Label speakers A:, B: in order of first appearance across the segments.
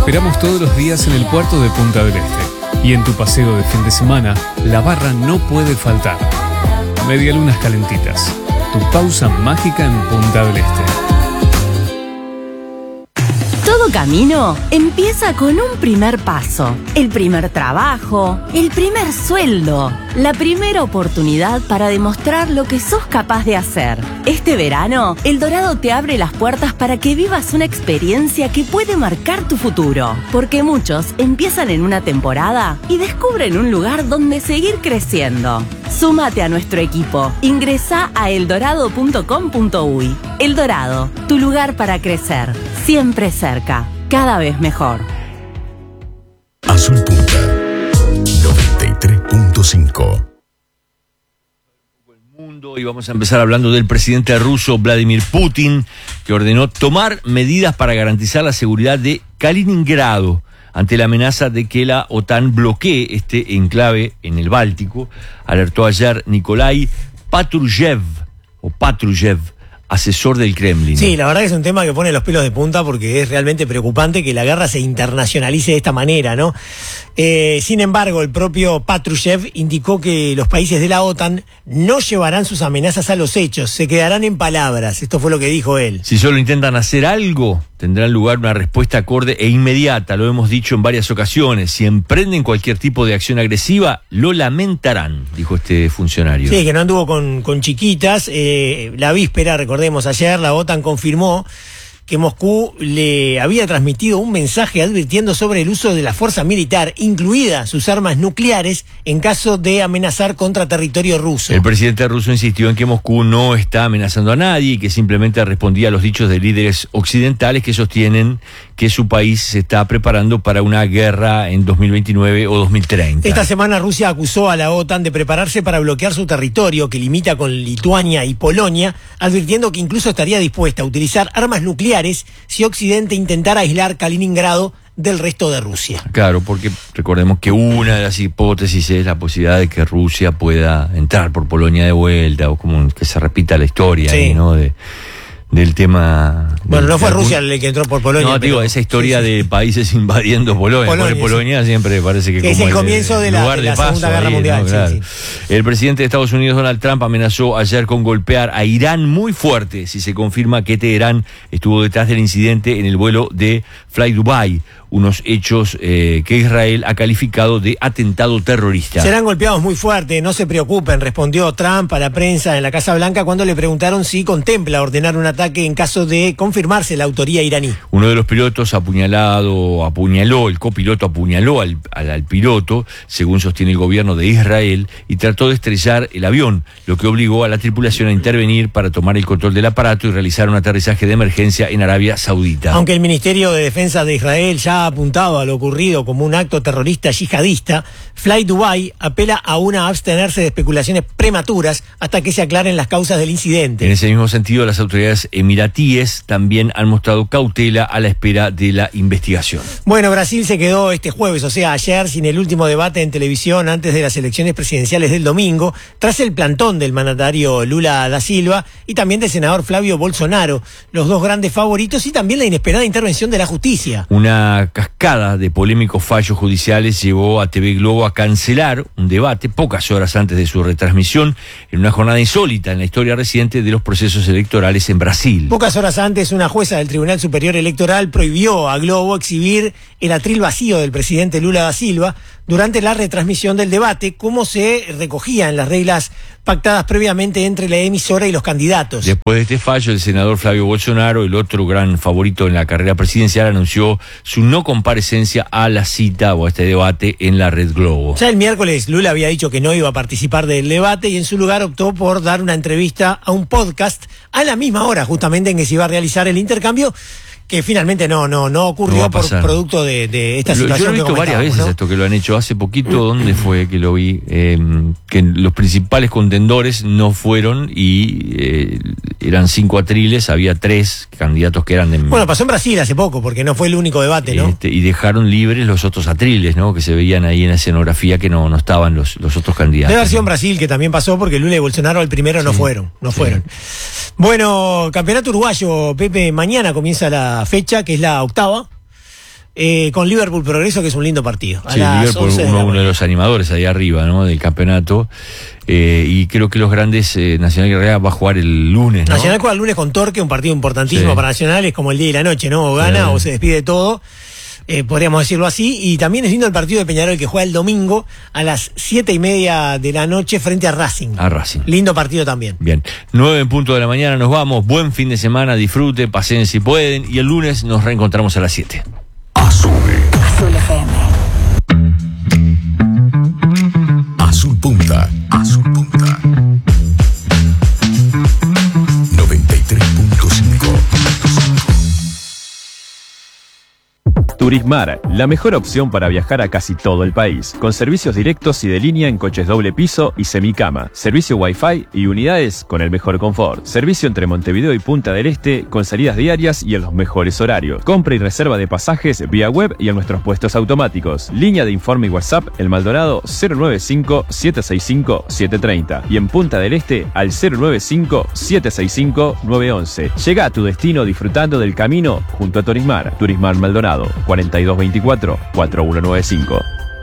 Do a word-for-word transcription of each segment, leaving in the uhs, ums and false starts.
A: esperamos todos los días en el puerto de Punta del Este. Y en tu paseo de fin de semana, la barra no puede faltar. Medialunas calentitas. Tu pausa mágica en Punta del Este.
B: Todo camino empieza con un primer paso, el primer trabajo, el primer sueldo, la primera oportunidad para demostrar lo que sos capaz de hacer. Este verano, El Dorado te abre las puertas para que vivas una experiencia que puede marcar tu futuro, porque muchos empiezan en una temporada y descubren un lugar donde seguir creciendo. Súmate a nuestro equipo. Ingresá a eldorado punto com punto uy. El Dorado, tu lugar para crecer. Siempre cerca, cada vez mejor.
C: Azul Punta noventa y tres punto cinco.
D: Y vamos a empezar hablando del presidente ruso Vladimir Putin, que ordenó tomar medidas para garantizar la seguridad de Kaliningrado ante la amenaza de que la OTAN bloquee este enclave en el Báltico. Alertó ayer Nikolai Patrushev, o Patrushev, asesor del Kremlin.
E: Sí, la verdad que es un tema que pone los pelos de punta porque es realmente preocupante que la guerra se internacionalice de esta manera, ¿no? Eh, sin embargo, el propio Patrushev indicó que los países de la OTAN no llevarán sus amenazas a los hechos, se quedarán en palabras. Esto fue lo que dijo él.
D: Si solo intentan hacer algo, tendrá lugar una respuesta acorde e inmediata. Lo hemos dicho en varias ocasiones. Si emprenden cualquier tipo de acción agresiva, lo lamentarán, dijo este funcionario.
E: Sí, que no anduvo con, con chiquitas. Eh, la víspera, recordemos, ayer la OTAN confirmó que Moscú le había transmitido un mensaje advirtiendo sobre el uso de la fuerza militar, incluidas sus armas nucleares, en caso de amenazar contra territorio ruso.
D: El presidente ruso insistió en que Moscú no está amenazando a nadie y que simplemente respondía a los dichos de líderes occidentales que sostienen que su país se está preparando para una guerra en dos mil veintinueve o dos mil treinta.
E: Esta semana Rusia acusó a la OTAN de prepararse para bloquear su territorio, que limita con Lituania y Polonia, advirtiendo que incluso estaría dispuesta a utilizar armas nucleares si Occidente intentara aislar Kaliningrado del resto de Rusia.
D: Claro, porque recordemos que una de las hipótesis es la posibilidad de que Rusia pueda entrar por Polonia de vuelta, o como que se repita la historia, sí, ahí, ¿no? De, del tema...
E: Bueno,
D: del,
E: no fue
D: algún...
E: Rusia el que entró por Polonia.
D: No, digo, esa historia sí, sí. de países invadiendo Polonia. Polonia, por Polonia sí. Siempre parece que,
E: que
D: como
E: es el comienzo de la,
D: lugar
E: de la
D: de paso,
E: Segunda Guerra
D: ahí,
E: Mundial.
D: ¿no? Claro.
E: Sí, sí.
D: El presidente de Estados Unidos, Donald Trump, amenazó ayer con golpear a Irán muy fuerte si se confirma que Teherán estuvo detrás del incidente en el vuelo de Fly Dubai, unos hechos eh, que Israel ha calificado de atentado terrorista.
E: Serán golpeados muy fuerte, no se preocupen, respondió Trump a la prensa en la Casa Blanca cuando le preguntaron si contempla ordenar un ataque en caso de confirmarse la autoría iraní.
D: Uno de los pilotos apuñalado, apuñaló, el copiloto apuñaló al, al, al piloto, según sostiene el gobierno de Israel, y trató de estrellar el avión, lo que obligó a la tripulación a intervenir para tomar el control del aparato y realizar un aterrizaje de emergencia en Arabia Saudita.
E: Aunque el Ministerio de Defensa de Israel ya ha apuntado a lo ocurrido como un acto terrorista yihadista, Fly Dubai apela aún a abstenerse de especulaciones prematuras hasta que se aclaren las causas del incidente.
D: En ese mismo sentido, las autoridades emiratíes también han mostrado cautela a la espera de la investigación.
E: Bueno, Brasil se quedó este jueves, o sea, ayer, sin el último debate en televisión antes de las elecciones presidenciales del domingo, tras el plantón del mandatario Lula da Silva y también del senador Flavio Bolsonaro, los dos grandes favoritos, y también la inesperada intervención de la justicia.
D: Una cascada de polémicos fallos judiciales llevó a T V Globo a cancelar un debate pocas horas antes de su retransmisión en una jornada insólita en la historia reciente de los procesos electorales en Brasil.
E: Pocas horas antes, una jueza del Tribunal Superior Electoral prohibió a Globo exhibir el atril vacío del presidente Lula da Silva durante la retransmisión del debate, como se recogía en las reglas pactadas previamente entre la emisora y los candidatos.
D: Después de este fallo, el senador Flavio Bolsonaro, el otro gran favorito en la carrera presidencial, anunció su no comparecencia a la cita o a este debate en la Red Globo.
E: Ya el miércoles Lula había dicho que no iba a participar del debate y en su lugar optó por dar una entrevista a un podcast a la misma hora justamente en que se iba a realizar el intercambio, que finalmente no no no ocurrió no por producto de, de esta situación.
D: Yo lo he visto varias veces, ¿no? Esto que lo han hecho hace poquito. ¿Dónde fue que lo vi? Eh, que los principales contendores no fueron y eh, eran cinco atriles, había tres candidatos que eran de...
E: Bueno, pasó en Brasil hace poco, porque no fue el único debate, ¿no?
D: Este, y dejaron libres los otros atriles, ¿no? Que se veían ahí en la escenografía, que no, no estaban los, los otros candidatos.
E: Debe haber sido en Brasil, que también pasó, porque Lula y Bolsonaro al primero no sí, fueron, no sí. fueron. Bueno, campeonato uruguayo, Pepe, mañana comienza la fecha, que es la octava. eh, con Liverpool Progreso, que es un lindo partido. A
D: Sí,
E: las
D: Liverpool,
E: once de
D: uno,
E: la
D: uno de
E: mañana.
D: los animadores ahí arriba, ¿no? Del campeonato. Eh, y creo que los grandes, eh, Nacional Guerrera va a jugar el lunes, ¿no?
E: Nacional juega el lunes con Torque, un partido importantísimo
D: Sí.
E: para Nacional, es como el día y la noche, ¿no? O gana
D: Sí.
E: o se despide todo. Eh, podríamos decirlo así, y también es lindo el partido de Peñarol que juega el domingo a las siete y media de la noche frente a Racing.
D: A Racing.
E: Lindo partido también.
D: Bien, nueve en punto de la mañana, nos vamos, buen fin de semana, disfruten, pasen si pueden, y el lunes nos reencontramos a las siete.
C: Azul.
F: Azul F M.
C: Azul Punta. Azul Punta. noventa y tres punto cinco.
G: Turismar, la mejor opción para viajar a casi todo el país, con servicios directos y de línea en coches doble piso y semicama, servicio Wi-Fi y unidades con el mejor confort, servicio entre Montevideo y Punta del Este con salidas diarias y en los mejores horarios, compra y reserva de pasajes vía web y en nuestros puestos automáticos, línea de informe y WhatsApp El Maldonado cero nueve cinco, siete seis cinco, siete tres cero y en Punta del Este al cero nueve cinco, siete seis cinco, nueve once. Llega a tu destino disfrutando del camino junto a Turismar. Turismar Maldonado cuarenta y dos veinticuatro, cuarenta y uno noventa y cinco.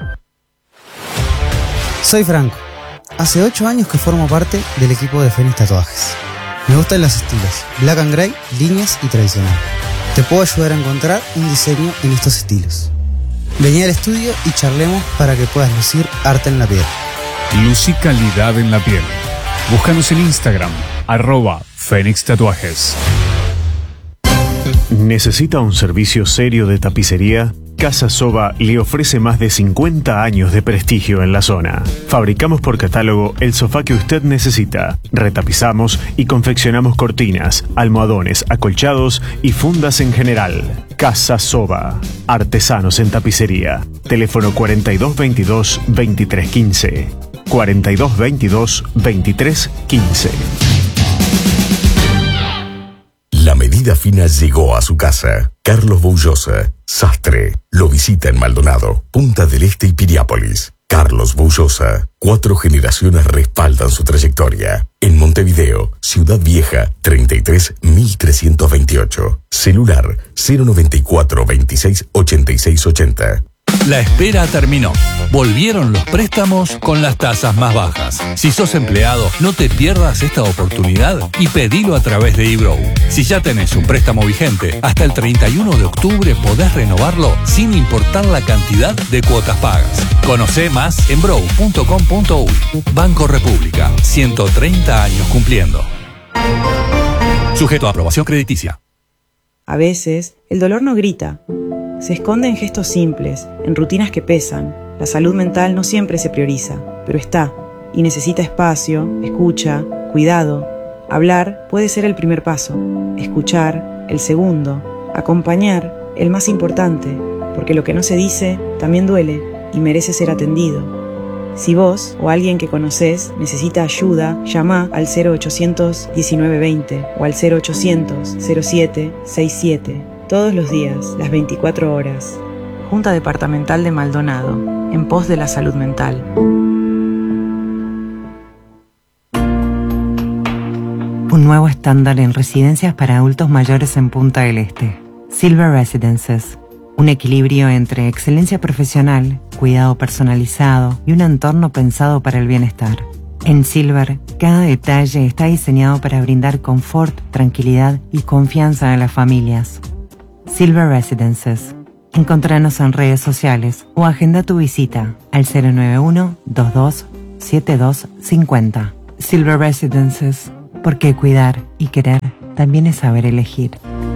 H: Soy Franco. Hace ocho años que formo parte del equipo de Fénix Tatuajes. Me gustan los estilos, black and grey, líneas y tradicional. Te puedo ayudar a encontrar un diseño en estos estilos. Vení al estudio y charlemos para que puedas lucir arte en la piel.
A: Lucí calidad en la piel. Búscanos en Instagram, arroba Fénix Tatuajes.
I: ¿Necesita un servicio serio de tapicería? Casa Soba le ofrece más de cincuenta años de prestigio en la zona. Fabricamos por catálogo el sofá que usted necesita. Retapizamos y confeccionamos cortinas, almohadones, acolchados y fundas en general. Casa Soba. Artesanos en tapicería. Teléfono cuarenta y dos veintidós, veintitrés quince. cuarenta y dos veintidós, veintitrés quince.
C: La medida fina llegó a su casa. Carlos Boullosa, sastre, lo visita en Maldonado, Punta del Este y Piriápolis. Carlos Boullosa, cuatro generaciones respaldan su trayectoria. En Montevideo, Ciudad Vieja, treinta y tres mil trescientos veintiocho. Celular cero noventa y cuatro, veintiséis, ochenta y seis ochenta.
J: La espera terminó. Volvieron los préstamos con las tasas más bajas. Si sos empleado, no te pierdas esta oportunidad y pedilo a través de eBrow. Si ya tenés un préstamo vigente, hasta el treinta y uno de octubre podés renovarlo sin importar la cantidad de cuotas pagas. Conocé más en brow punto com punto uy. Banco República, ciento treinta años cumpliendo. Sujeto a aprobación crediticia.
K: A veces, el dolor no grita. Se esconde en gestos simples, en rutinas que pesan. La salud mental no siempre se prioriza, pero está, y necesita espacio, escucha, cuidado. Hablar puede ser el primer paso, escuchar, el segundo, acompañar, el más importante, porque lo que no se dice también duele y merece ser atendido. Si vos o alguien que conocés necesita ayuda, llama al cero ochocientos, diecinueve veinte o al cero ochocientos, cero siete, sesenta y siete. Todos los días, las veinticuatro horas. Junta Departamental de Maldonado, en pos de la salud mental. Un nuevo estándar en residencias para adultos mayores en Punta del Este. Silver Residences. Un equilibrio entre excelencia profesional, cuidado personalizado y un entorno pensado para el bienestar. En Silver, cada detalle está diseñado para brindar confort, tranquilidad y confianza a las familias. Silver Residences. Encontranos en redes sociales o agenda tu visita al cero nueve uno, veintidós, setenta y dos cincuenta. Silver Residences, porque cuidar y querer también es saber elegir.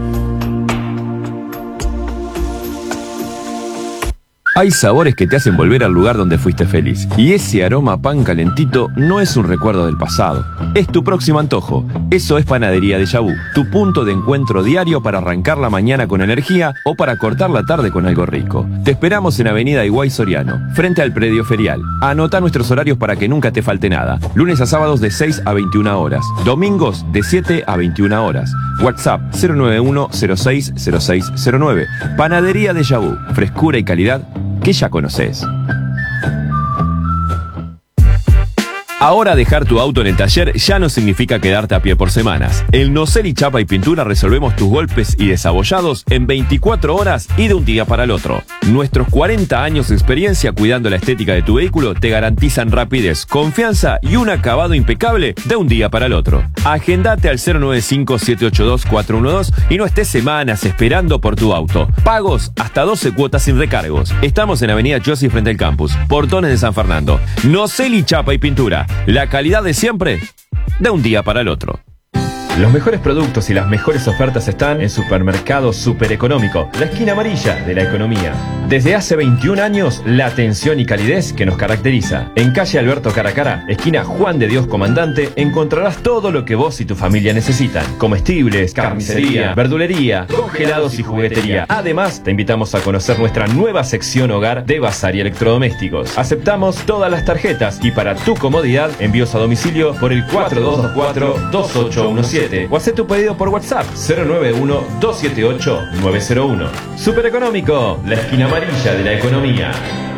G: Hay sabores que te hacen volver al lugar donde fuiste feliz. Y ese aroma a pan calentito no es un recuerdo del pasado. Es tu próximo antojo. Eso es Panadería Déjà Vu, tu punto de encuentro diario para arrancar la mañana con energía o para cortar la tarde con algo rico. Te esperamos en Avenida Higuay Soriano, frente al predio ferial. Anota nuestros horarios para que nunca te falte nada. Lunes a sábados de seis a veintiuna horas. Domingos de siete a veintiuna horas. WhatsApp cero nueve uno, cero seis, cero seis cero nueve. Panadería Déjà Vu, frescura y calidad que ya conoces.
L: Ahora dejar tu auto en el taller ya no significa quedarte a pie por semanas. En Noceli Chapa y Pintura resolvemos tus golpes y desabollados en veinticuatro horas y de un día para el otro. Nuestros cuarenta años de experiencia cuidando la estética de tu vehículo te garantizan rapidez, confianza y un acabado impecable de un día para el otro. Agendate al cero nueve cinco siete ocho dos cuatro uno dos y no estés semanas esperando por tu auto. Pagos hasta doce cuotas sin recargos. Estamos en Avenida Chossi frente al campus, Portones de San Fernando. Noceli Chapa y Pintura. La calidad de siempre, de un día para el otro.
M: Los mejores productos y las mejores ofertas están en Supermercado Super Económico, la esquina amarilla de la economía. Desde hace veintiún años, la atención y calidez que nos caracteriza. En calle Alberto Caracara, esquina Juan de Dios Comandante, encontrarás todo lo que vos y tu familia necesitan. Comestibles, carnicería, verdulería, congelados y juguetería. Además, te invitamos a conocer nuestra nueva sección hogar de bazar y electrodomésticos. Aceptamos todas las tarjetas y para tu comodidad, envíos a domicilio por el cuatro dos dos cuatro dos ocho uno siete. O haz tu pedido por WhatsApp cero nueve uno dos siete ocho nueve cero uno. Super Económico, la esquina amarilla de la economía.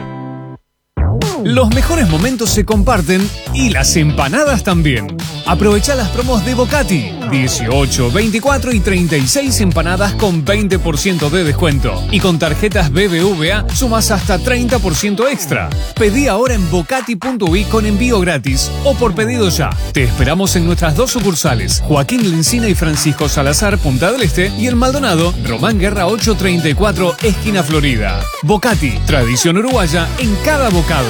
A: Los mejores momentos se comparten y las empanadas también. Aprovecha las promos de Bocati. dieciocho, veinticuatro y treinta y seis empanadas con veinte por ciento de descuento. Y con tarjetas B B V A sumas hasta treinta por ciento extra. Pedí ahora en bocati punto uy con envío gratis o por pedido ya. Te esperamos en nuestras dos sucursales, Joaquín Lencina y Francisco Salazar, Punta del Este, y en Maldonado, Román Guerra ochocientos treinta y cuatro, esquina Florida. Bocati, tradición uruguaya en cada bocado.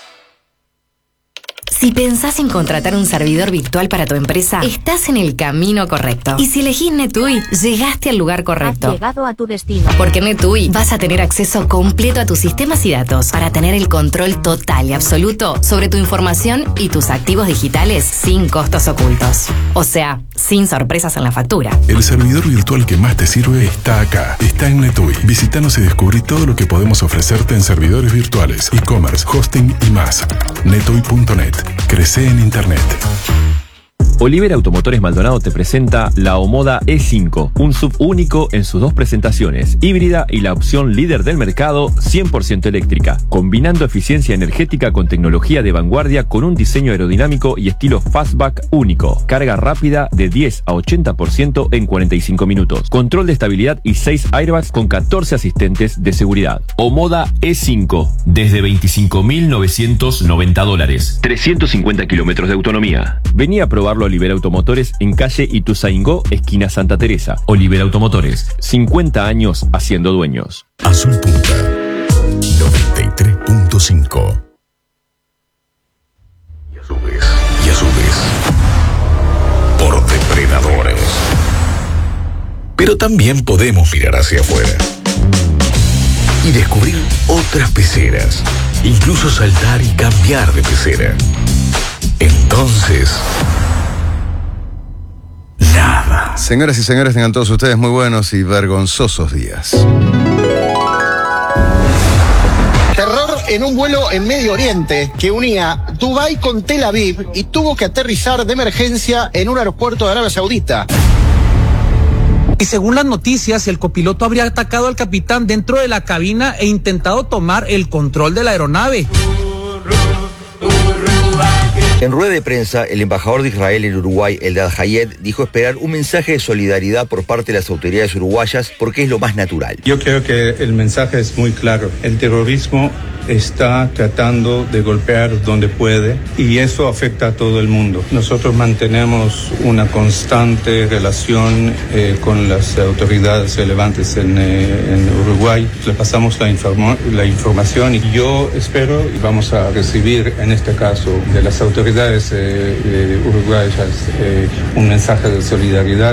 N: Si pensás en contratar un servidor virtual para tu empresa, estás en el camino correcto. Y si elegís NetUI, llegaste al lugar correcto.
O: Has llegado a tu destino.
N: Porque en NetUI vas a tener acceso completo a tus sistemas y datos para tener el control total y absoluto sobre tu información y tus activos digitales sin costos ocultos. O sea, sin sorpresas en la factura.
P: El servidor virtual que más te sirve está acá. Está en NetUI. Visítanos y descubrí todo lo que podemos ofrecerte en servidores virtuales, e-commerce, hosting y más. netui punto net. Crece en Internet.
L: Olivera Automotores Maldonado te presenta la Omoda E cinco, un sub único en sus dos presentaciones, híbrida y la opción líder del mercado, cien por ciento eléctrica, combinando eficiencia energética con tecnología de vanguardia con un diseño aerodinámico y estilo fastback único, carga rápida de diez a ochenta por ciento en cuarenta y cinco minutos, control de estabilidad y seis airbags con catorce asistentes de seguridad. Omoda E cinco, desde veinticinco mil novecientos noventa dólares, trescientos cincuenta kilómetros de autonomía. Vení a probarlo Olivera Automotores en calle Ituzaingó, esquina Santa Teresa. Olivera Automotores, cincuenta años haciendo dueños.
C: Azul Punta, noventa y tres punto cinco. Y a su vez, y a su vez, por depredadores. Pero también podemos mirar hacia afuera y descubrir otras peceras, incluso saltar y cambiar de pecera. Entonces, nada.
Q: Señoras y señores, tengan todos ustedes muy buenos y vergonzosos días.
R: Terror en un vuelo en Medio Oriente que unía Dubái con Tel Aviv y tuvo que aterrizar de emergencia en un aeropuerto de Arabia Saudita.
S: Y según las noticias, el copiloto habría atacado al capitán dentro de la cabina e intentado tomar el control de la aeronave.
T: En rueda de prensa, el embajador de Israel en Uruguay, Eldad Hayed, dijo esperar un mensaje de solidaridad por parte de las autoridades uruguayas porque es lo más natural.
U: Yo creo que el mensaje es muy claro. El terrorismo está tratando de golpear donde puede y eso afecta a todo el mundo. Nosotros mantenemos una constante relación eh, con las autoridades relevantes en, eh, en Uruguay. Le pasamos la, informa- la información y yo espero y vamos a recibir en este caso de las autoridades eh, eh, uruguayas eh, un mensaje de solidaridad.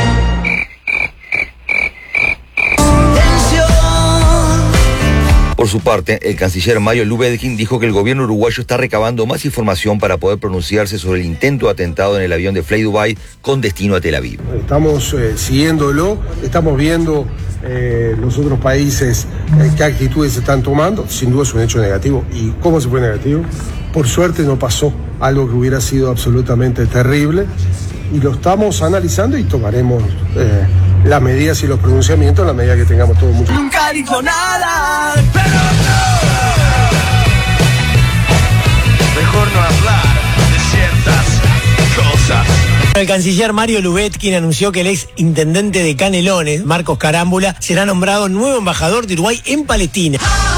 T: Por su parte, el canciller Mario Lubedkin dijo que el gobierno uruguayo está recabando más información para poder pronunciarse sobre el intento de atentado en el avión de Fly Dubai con destino a Tel Aviv.
V: Estamos eh, siguiéndolo, estamos viendo eh, los otros países eh, qué actitudes se están tomando. Sin duda es un hecho negativo. ¿Y cómo se fue negativo? Por suerte no pasó algo que hubiera sido absolutamente terrible y lo estamos analizando y tomaremos eh, las medidas y los pronunciamientos en la medida que tengamos todo mucho.
W: Nunca dijo nada, pero no. Mejor no hablar de ciertas cosas.
B: El canciller Mario Lubetkin anunció que el ex intendente de Canelones, Marcos Carámbula, será nombrado nuevo embajador de Uruguay en Palestina.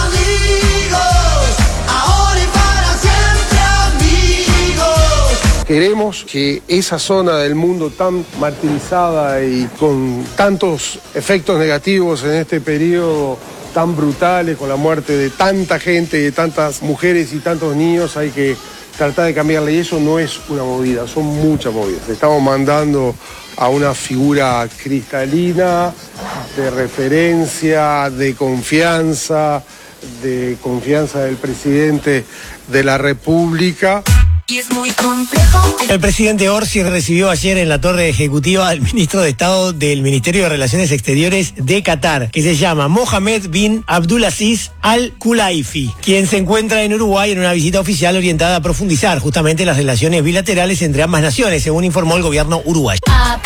V: Queremos que esa zona del mundo tan martirizada y con tantos efectos negativos en este periodo tan brutales, con la muerte de tanta gente, de tantas mujeres y tantos niños, hay que tratar de cambiarle. Y eso no es una movida, son muchas movidas. Estamos mandando a una figura cristalina, de referencia, de confianza, de confianza del presidente de la República.
B: Y es muy complejo. El presidente Orsi recibió ayer en la torre ejecutiva al ministro de Estado del Ministerio de Relaciones Exteriores de Qatar, que se llama Mohammed bin Abdulaziz Al Khulaifi, quien se encuentra en Uruguay en una visita oficial orientada a profundizar justamente las relaciones bilaterales entre ambas naciones, según informó el gobierno uruguayo.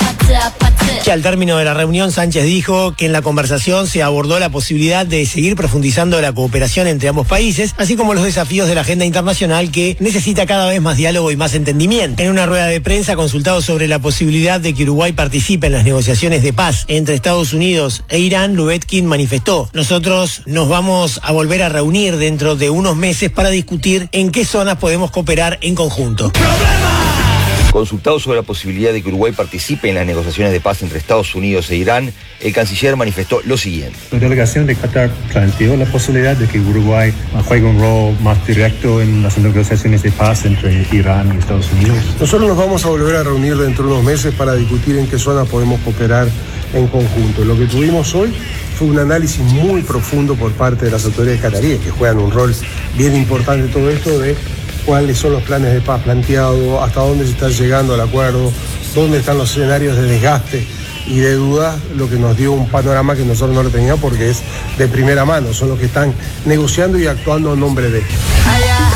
B: Que al término de la reunión, Sánchez dijo que en la conversación se abordó la posibilidad de seguir profundizando la cooperación entre ambos países, así como los desafíos de la agenda internacional que necesita cada vez más diálogo y más entendimiento. En una rueda de prensa consultado sobre la posibilidad de que Uruguay participe en las negociaciones de paz entre Estados Unidos e Irán, Lubetkin manifestó: nosotros nos vamos a volver a reunir dentro de unos meses para discutir en qué zonas podemos cooperar en conjunto.
T: Consultado sobre la posibilidad de que Uruguay participe en las negociaciones de paz entre Estados Unidos e Irán, el canciller manifestó lo siguiente.
E: La delegación de Qatar planteó la posibilidad de que Uruguay juegue un rol más directo en las negociaciones de paz entre Irán y Estados Unidos.
V: Nosotros nos vamos a volver a reunir dentro de unos meses para discutir en qué zonas podemos cooperar en conjunto. Lo que tuvimos hoy fue un análisis muy profundo por parte de las autoridades cataríes, que juegan un rol bien importante en todo esto, de cuáles son los planes de paz planteados, hasta dónde se está llegando al acuerdo, dónde están los escenarios de desgaste y de dudas, lo que nos dio un panorama que nosotros no lo teníamos porque es de primera mano, son los que están negociando y actuando en nombre de él.